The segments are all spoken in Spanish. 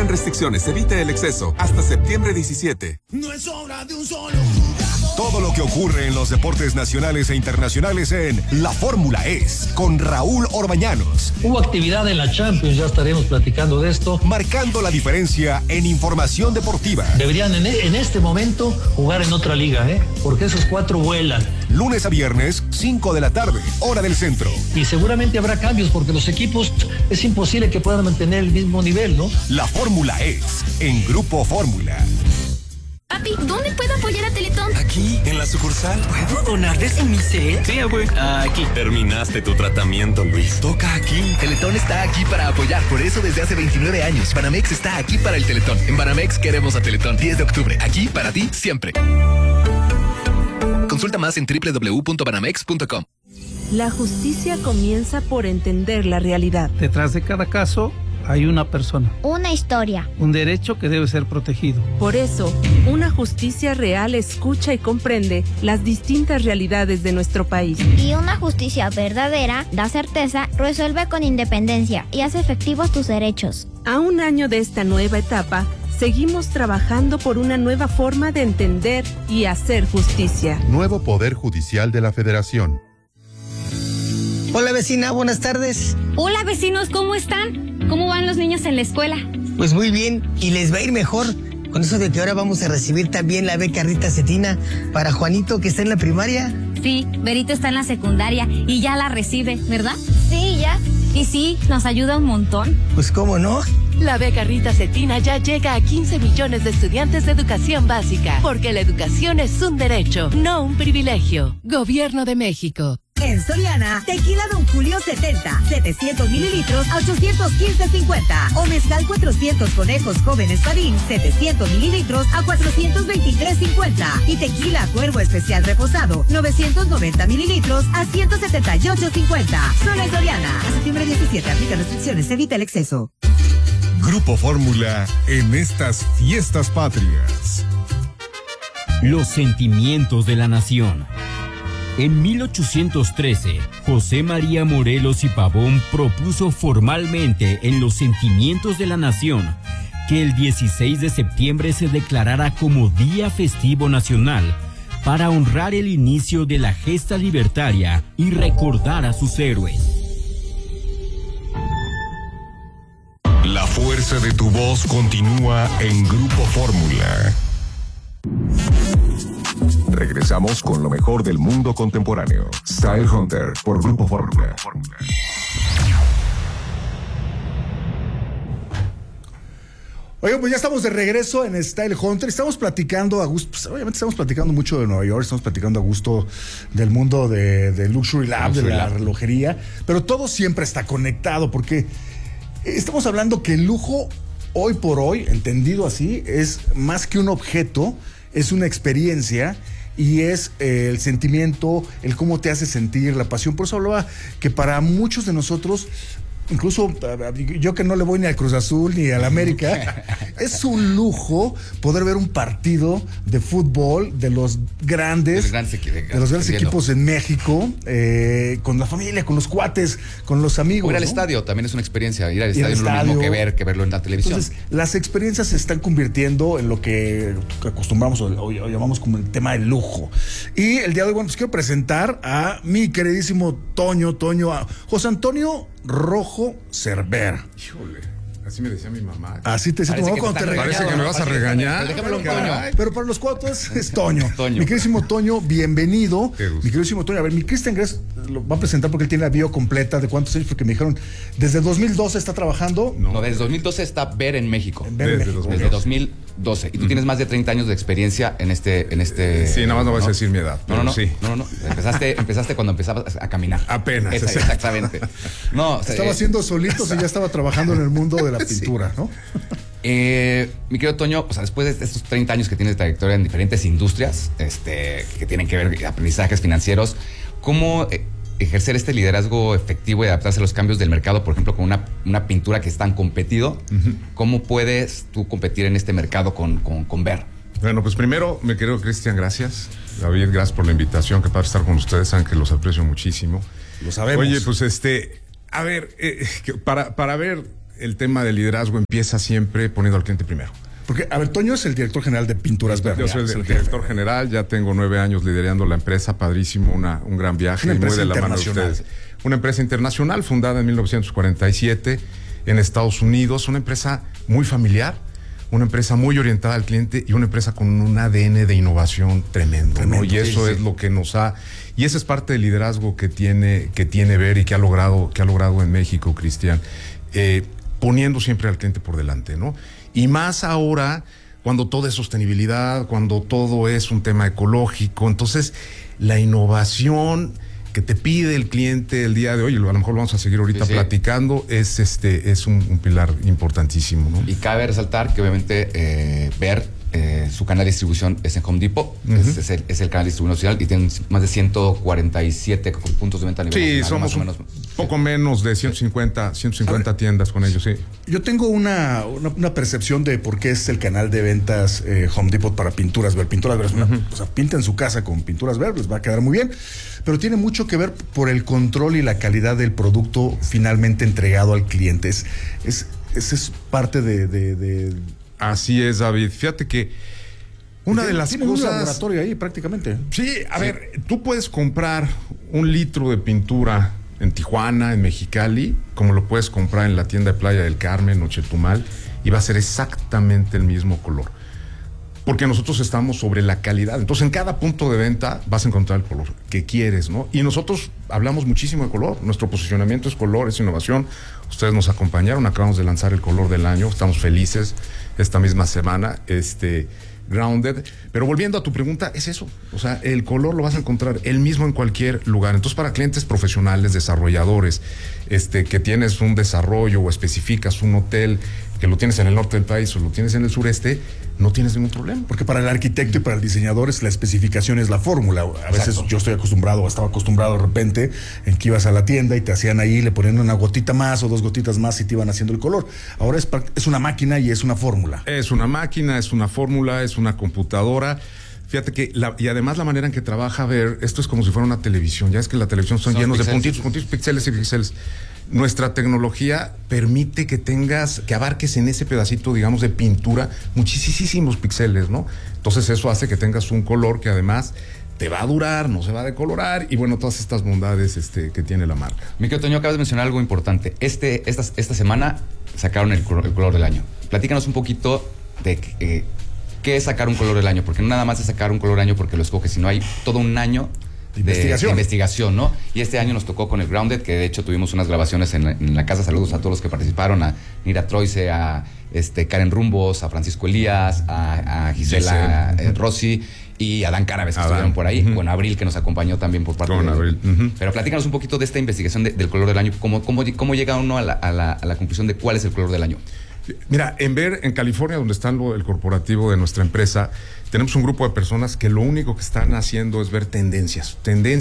aplican restricciones. Evite el exceso. Hasta septiembre 17. No es obra de un solo jugador. Todo lo que ocurre en los deportes nacionales e internacionales en La Fórmula Es, con Raúl Orbañanos. Hubo actividad en la Champions, ya estaremos platicando de esto. Marcando la diferencia en información deportiva. Deberían en este momento jugar en otra liga, porque esos 4 vuelan. Lunes a viernes, 5 de la tarde, hora del centro. Y seguramente habrá cambios porque los equipos es imposible que puedan mantener el mismo nivel, ¿no? La Fórmula Es, en Grupo Fórmula. Papi, ¿dónde puedo apoyar a Teletón? Aquí, en la sucursal. ¿Puedo donar desde mi cel? Sí, güey. Aquí. Terminaste tu tratamiento, Luis. Toca aquí. Teletón está aquí para apoyar. Por eso desde hace 29 años, Banamex está aquí para el Teletón. En Banamex queremos a Teletón. 10 de octubre. Aquí para ti, siempre. Consulta más en www.banamex.com. La justicia comienza por entender la realidad. Detrás de cada caso hay una persona. Una historia. Un derecho que debe ser protegido. Por eso, una justicia real escucha y comprende las distintas realidades de nuestro país. Y una justicia verdadera da certeza, resuelve con independencia y hace efectivos tus derechos. A un año de esta nueva etapa, seguimos trabajando por una nueva forma de entender y hacer justicia. Nuevo Poder Judicial de la Federación. Hola vecina, buenas tardes. Hola vecinos, ¿cómo están? ¿Cómo van los niños en la escuela? Pues muy bien, y les va a ir mejor con eso de que ahora vamos a recibir también la beca Rita Cetina para Juanito, que está en la primaria. Sí, Berito está en la secundaria y ya la recibe, ¿verdad? Sí, ya. Y sí, nos ayuda un montón. Pues cómo no. La beca Rita Cetina ya llega a 15 millones de estudiantes de educación básica, porque la educación es un derecho, no un privilegio. Gobierno de México. En Soriana, tequila Don Julio 70, 700 mililitros a 815.50. O mezcal 400 conejos jóvenes Padín, 700 mililitros a 423.50. Y tequila Cuervo Especial Reposado, 990 mililitros a 178.50. Solo en Soriana. A septiembre 17, aplica restricciones, evita el exceso. Grupo Fórmula en estas fiestas patrias. Los sentimientos de la nación. En 1813, José María Morelos y Pavón propuso formalmente en los sentimientos de la nación que el 16 de septiembre se declarara como Día Festivo Nacional para honrar el inicio de la gesta libertaria y recordar a sus héroes. La fuerza de tu voz continúa en Grupo Fórmula. Regresamos con lo mejor del mundo contemporáneo. Style Hunter por Grupo Fórmula. Oigan, pues ya estamos de regreso en Style Hunter. Estamos platicando a gusto, pues obviamente estamos platicando mucho de Nueva York, estamos platicando a gusto del mundo de Luxury Lab, de la relojería, pero todo siempre está conectado porque estamos hablando que el lujo hoy por hoy, entendido así, es más que un objeto, es una experiencia. Y es el sentimiento, el cómo te hace sentir, la pasión. Por eso hablaba que para muchos de nosotros, incluso yo que no le voy ni al Cruz Azul ni al América, es un lujo poder ver un partido de fútbol de los grandes equipos en México, con la familia, con los cuates, con los amigos. O ir al estadio también es una experiencia. Ir al estadio no es lo mismo que verlo en la televisión. Entonces, las experiencias se están convirtiendo en lo que acostumbramos o llamamos como el tema del lujo. Y el día de hoy, bueno, pues quiero presentar a mi queridísimo Toño, a José Antonio Rojo Cervera. Híjole, así me decía mi mamá. Así te decía tu mamá cuando te regañaba. Parece que me vas a regañar. Déjamelo un Toño. Pero para los cuates es Toño. Mi queridísimo Toño, bienvenido. Mi queridísimo Toño. A ver, mi Cristian Gress lo va a presentar porque él tiene la bio completa de cuántos años, porque me dijeron, desde 2012 está trabajando. No, desde 2012 está Ver en México. Desde 2012. Y tú tienes más de 30 años de experiencia en este. Sí, nada más no vas a decir mi edad. No. Sí. No. Empezaste cuando empezabas a caminar. Apenas. Exactamente. No, estaba haciendo solitos y ya estaba trabajando en el mundo de la pintura, ¿no? Mi querido Toño, o sea, después de estos 30 años que tienes de trayectoria en diferentes industrias, que tienen que ver con aprendizajes financieros, ¿cómo ejercer este liderazgo efectivo y adaptarse a los cambios del mercado, por ejemplo, con una pintura que es tan competido? ¿Cómo puedes tú competir en este mercado con Ver? Bueno, pues primero, mi querido Cristian, gracias. David, gracias por la invitación. Qué padre estar con ustedes, saben que los aprecio muchísimo. Lo sabemos. Oye, pues a ver, para ver el tema del liderazgo empieza siempre poniendo al cliente primero. Porque, a ver, Toño es el director general de Pinturas Verdes. Yo soy el director general, ya tengo 9 años liderando la empresa, padrísimo, un gran viaje. Una y muy de la mano de internacional. ustedes. Una empresa internacional fundada en 1947 en Estados Unidos, una empresa muy familiar, una empresa muy orientada al cliente y una empresa con un ADN de innovación tremendo, ¿no? Y eso es lo que nos ha... Y esa es parte del liderazgo que tiene Ver y que ha logrado en México, Cristian, poniendo siempre al cliente por delante, ¿no? Y más ahora, cuando todo es sostenibilidad, cuando todo es un tema ecológico, entonces la innovación que te pide el cliente el día de hoy, y a lo mejor lo vamos a seguir ahorita platicando, es un pilar importantísimo, ¿no? Y cabe resaltar que obviamente Ver, su canal de distribución es en Home Depot, es el canal de distribución nacional y tienen más de 147 puntos de venta a nivel nacional. Somos más o menos, poco menos de 150 tiendas con ellos, sí. Yo tengo una percepción de por qué es el canal de ventas Home Depot para Pinturas Ver. Pinturas Ver, o sea, pinten su casa con Pinturas Ver, les va a quedar muy bien, pero tiene mucho que ver por el control y la calidad del producto finalmente entregado al cliente. Esa es parte de... Así es, David. Fíjate que una de las tiene cosas... un laboratorio ahí prácticamente. Sí, a ver, tú puedes comprar 1 litro de pintura en Tijuana, en Mexicali, como lo puedes comprar en la tienda de Playa del Carmen o Chetumal, y va a ser exactamente el mismo color. Porque nosotros estamos sobre la calidad. Entonces, en cada punto de venta vas a encontrar el color que quieres, ¿no? Y nosotros hablamos muchísimo de color. Nuestro posicionamiento es color, es innovación. Ustedes nos acompañaron, acabamos de lanzar el color del año. Estamos felices esta misma semana, Grounded. Pero volviendo a tu pregunta, es eso. O sea, el color lo vas a encontrar el mismo en cualquier lugar. Entonces, para clientes profesionales, desarrolladores, que tienes un desarrollo o especificas un hotel que lo tienes en el norte del país o lo tienes en el sureste, no tienes ningún problema. Porque para el arquitecto y para el diseñador la especificación es la fórmula. A veces yo estaba acostumbrado de repente en que ibas a la tienda y te hacían ahí, le ponían una gotita más o 2 gotitas más y te iban haciendo el color. Ahora es una máquina y es una fórmula. Es una máquina, es una fórmula, es una computadora. Fíjate que, y además la manera en que trabaja Ver, esto es como si fuera una televisión. Ya es que la televisión son llenos de puntitos, píxeles y píxeles. Nuestra tecnología permite que abarques en ese pedacito, digamos, de pintura muchísimos píxeles, ¿no? Entonces eso hace que tengas un color que además te va a durar, no se va a decolorar y bueno, todas estas bondades que tiene la marca. Mi querido Toño, acabas de mencionar algo importante. Esta semana sacaron el color del año. Platícanos un poquito de qué es sacar un color del año, porque no nada más es sacar un color del año porque lo escoges, sino hay todo un año de investigación, ¿no? Y este año nos tocó con el Grounded, que de hecho tuvimos unas grabaciones en la casa. Saludos a todos los que participaron, a Nira Troise, a Karen Rumbos, a Francisco Elías, a Gisela Rossi y a Dan Carabes, que estuvieron por ahí, con Abril, que nos acompañó también por parte de Abril. Pero platícanos un poquito de esta investigación del color del año, cómo llega uno a la conclusión de cuál es el color del año. Mira, en California, donde está el corporativo de nuestra empresa, tenemos un grupo de personas que lo único que están haciendo es ver tendencias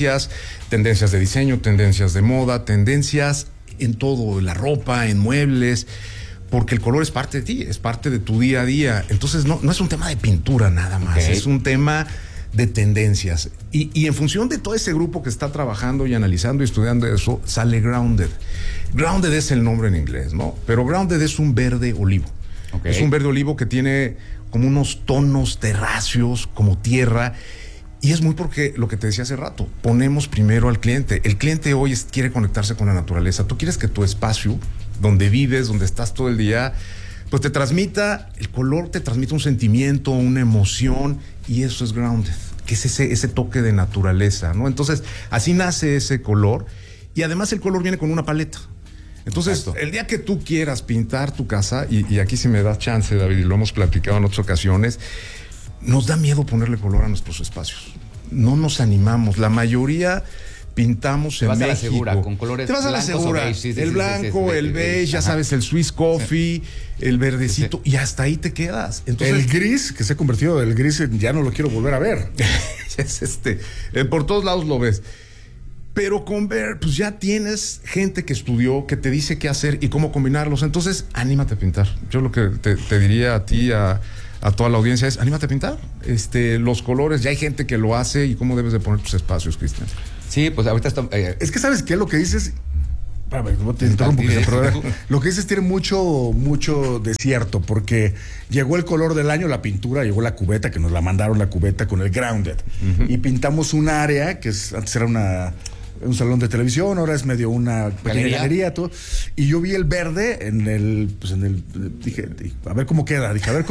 de diseño, tendencias de moda, tendencias en todo, en la ropa, en muebles, porque el color es parte de ti, es parte de tu día a día. Entonces no es un tema de pintura nada más, es un tema de tendencias. Y en función de todo ese grupo que está trabajando y analizando y estudiando eso, sale Grounded. Grounded es el nombre en inglés, ¿no? Pero Grounded es un verde olivo. Es un verde olivo que tiene como unos tonos terráceos, como tierra. Y es muy porque lo que te decía hace rato, ponemos primero al cliente. El cliente hoy quiere conectarse con la naturaleza. Tú quieres que tu espacio, donde vives, donde estás todo el día, pues te transmita, el color te transmite un sentimiento, una emoción, y eso es Grounded, que es ese toque de naturaleza, ¿no? Entonces, así nace ese color, y además el color viene con una paleta. Entonces, el día que tú quieras pintar tu casa, y aquí si me das chance, David, y lo hemos platicado en otras ocasiones, nos da miedo ponerle color a nuestros espacios. No nos animamos. La mayoría pintamos en México. Te vas a la segura, con colores blancos. Te vas a la segura. Beige, el blanco, el beige, ya sabes, el Swiss Coffee, el verdecito, y hasta ahí te quedas. Entonces, el gris, que se ha convertido, el gris ya no lo quiero volver a ver. Es por todos lados lo ves. Pero con Ver, pues ya tienes gente que estudió, que te dice qué hacer y cómo combinarlos. Entonces, anímate a pintar. Yo lo que te diría a ti, a toda la audiencia es, anímate a pintar. Los colores, ya hay gente que lo hace y cómo debes de poner tus espacios, Cristian. Sí, pues ahorita está... Es que, ¿sabes qué? Lo que dices, Te interrumpo, pero lo que dices tiene mucho desierto, porque llegó el color del año, la pintura, llegó la cubeta, que nos la mandaron la cubeta con el Grounded, y pintamos un área que antes era un salón de televisión, ahora es medio una pequeña galería, todo. Y yo vi el verde dije, a ver cómo queda,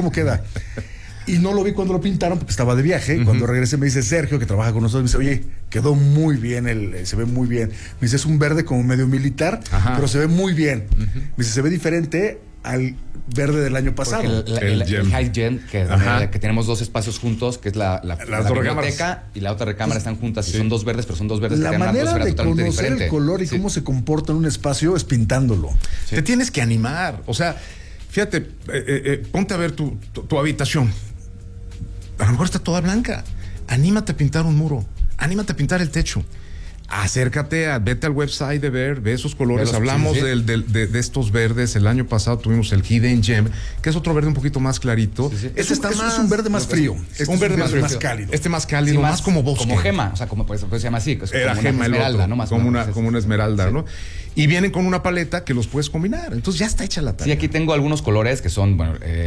Y no lo vi cuando lo pintaron porque estaba de viaje. Cuando regresé me dice Sergio, que trabaja con nosotros, me dice, oye, quedó muy bien, se ve muy bien. Me dice, es un verde como medio militar, pero se ve muy bien. Me dice, se ve diferente al verde del año pasado. El High Gen, que tenemos dos espacios juntos, que es la biblioteca y la otra recámara, están juntas, y son dos verdes, pero son dos verdes que tienen una atmósfera totalmente diferente. La manera de conocer el color y cómo se comporta en un espacio es pintándolo. Te tienes que animar. O sea, fíjate, ponte a ver tu habitación. A lo mejor está toda blanca. Anímate a pintar un muro. Anímate a pintar el techo. Acércate, vete al website ve esos colores. Hablamos de estos verdes. El año pasado tuvimos el Hidden Gem, que es otro verde un poquito más clarito. Es un verde más frío. Es un verde más cálido. Este más cálido, más como bosque. Como gema, o sea, como pues, se llama así. Era como gema, una esmeralda, ¿no? Más como una esmeralda, ¿no? Y vienen con una paleta que los puedes combinar. Entonces ya está hecha la tarea. Sí, aquí tengo algunos colores que son,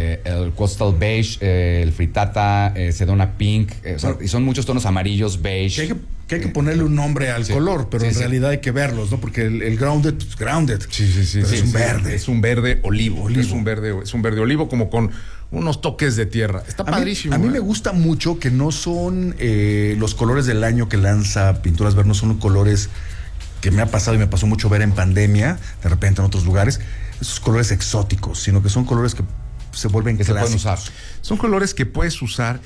el Coastal Beige, el Frittata, Sedona Pink, y son muchos tonos amarillos, beige. Que hay que ponerle un nombre al color, pero en realidad hay que verlos, ¿no? Porque el Grounded, pues Grounded. Sí. Es un verde. Es un verde olivo. Es un verde olivo como con unos toques de tierra. Está padrísimo. A mí me gusta mucho que no son los colores del año que lanza Pinturas Ver, no son colores que me ha pasado y me pasó mucho ver en pandemia, de repente en otros lugares, esos colores exóticos, sino que son colores que se vuelven que clásicos. Se pueden usar. Son colores que puedes usar,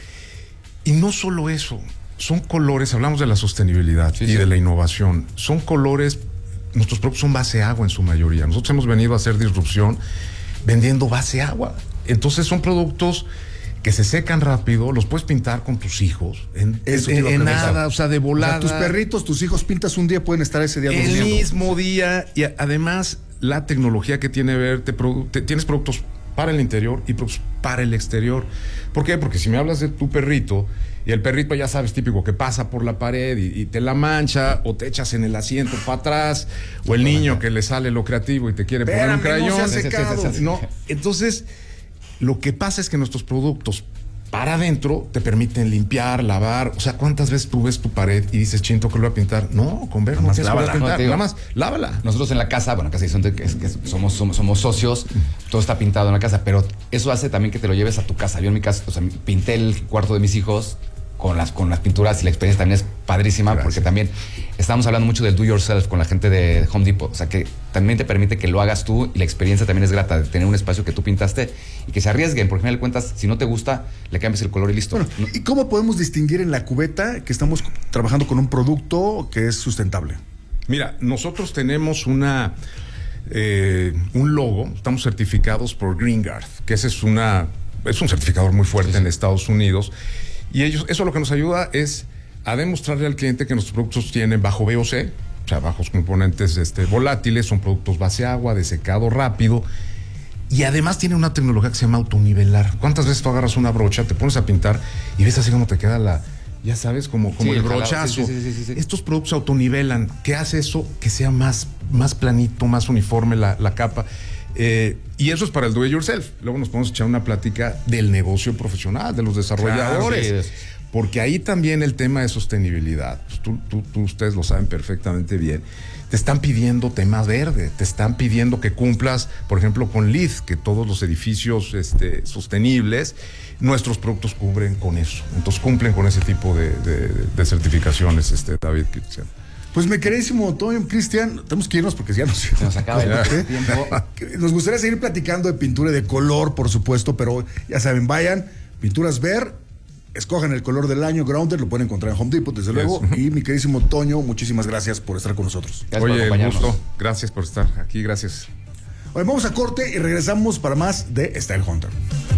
y no solo eso, son colores, hablamos de la sostenibilidad y de la innovación, son colores, nuestros productos son base agua en su mayoría. Nosotros hemos venido a hacer disrupción vendiendo base agua. Entonces son productos que se secan rápido, los puedes pintar con tus hijos en nada, o sea, de volada. O sea, tus perritos, tus hijos, pintas un día, pueden estar ese día el mismo día. Y además la tecnología que tiene Ver, tienes productos para el interior y productos para el exterior. ¿Por qué? Porque si me hablas de tu perrito, y el perrito, ya sabes, típico, que pasa por la pared y te la mancha, o te echas en el asiento para atrás, o el niño que le sale lo creativo y te quiere poner un crayón. No, entonces, lo que pasa es que nuestros productos para adentro te permiten limpiar, lavar. O sea, ¿cuántas veces tú ves tu pared y dices, chinto, que lo voy a pintar? No, con Ver no tienes que pintar. Nada más, lávala. Nosotros en la casa, casa que somos socios, todo está pintado en la casa, pero eso hace también que te lo lleves a tu casa. Yo en mi casa, pinté el cuarto de mis hijos con las pinturas, y la experiencia también es padrísima. Gracias. Porque también estamos hablando mucho del do yourself con la gente de Home Depot, o sea, que también te permite que lo hagas tú, y la experiencia también es grata de tener un espacio que tú pintaste y que se arriesguen, porque al final de cuentas, si no te gusta, le cambias el color y listo. Bueno, ¿y cómo podemos distinguir en la cubeta que estamos trabajando con un producto que es sustentable? Mira, nosotros tenemos un logo, estamos certificados por GreenGuard, que ese es un certificador muy fuerte en Estados Unidos. Y eso lo que nos ayuda es a demostrarle al cliente que nuestros productos tienen bajo VOC, o sea, bajos componentes volátiles, son productos base agua, de secado rápido, y además tiene una tecnología que se llama autonivelar. ¿Cuántas veces tú agarras una brocha, te pones a pintar y ves así como te queda ya sabes, como el brochazo? Sí. Estos productos autonivelan. ¿Qué hace eso? Que sea más planito, más uniforme la capa. Y eso es para el do it yourself. Luego nos podemos echar una plática del negocio profesional, de los desarrolladores. Claro, porque ahí también el tema de sostenibilidad, pues ustedes lo saben perfectamente bien. Te están pidiendo temas verde, te están pidiendo que cumplas, por ejemplo, con LEED, que todos los edificios sostenibles, nuestros productos cubren con eso. Entonces cumplen con ese tipo de certificaciones, David. Pues mi queridísimo Toño, Cristian, tenemos que irnos porque ya se nos acaba el tiempo. Nos gustaría seguir platicando de pintura y de color, por supuesto, pero ya saben, vayan, Pinturas Ver, escojan el color del año, Grounded, lo pueden encontrar en Home Depot, desde luego. Y mi queridísimo Toño, muchísimas gracias por estar con nosotros. Oye, el gusto, gracias por estar aquí, gracias. Oye, vamos a corte y regresamos para más de Style Hunter.